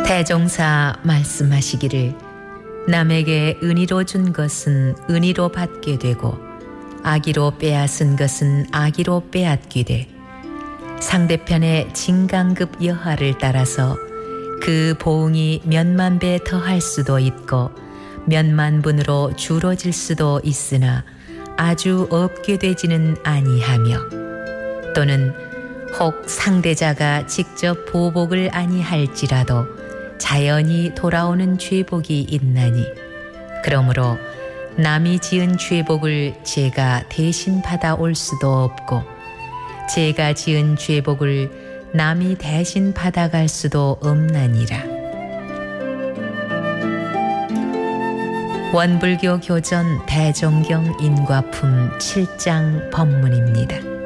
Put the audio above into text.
대종사 말씀하시기를 남에게 은희로 준 것은 은희로 받게 되고 악의로 빼앗은 것은 악의로 빼앗기되 상대편의 진강급 여하를 따라서 그 보응이 몇만 배 더할 수도 있고 몇만 분으로 줄어질 수도 있으나 아주 없게 되지는 아니하며 또는 혹 상대자가 직접 보복을 아니할지라도 자연히 돌아오는 죄복이 있나니 그러므로 남이 지은 죄복을 제가 대신 받아올 수도 없고 제가 지은 죄복을 남이 대신 받아갈 수도 없나니라. 원불교 교전 대종경 인과품 7장 법문입니다.